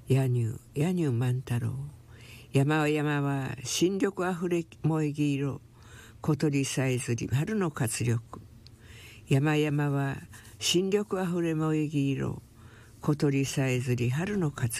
野乳万太郎。山は新緑あふれ萌え木色。小鳥さえずり春の活力。山は新緑あふれ萌え木色。小鳥さえずり春の活